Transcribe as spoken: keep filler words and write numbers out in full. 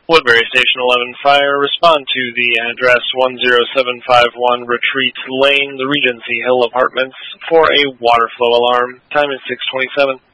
Woodbury Station eleven Fire, respond to the address one zero seven five one Retreat Lane, the Regency Hill Apartments, for a water flow alarm. Time is six twenty-seven.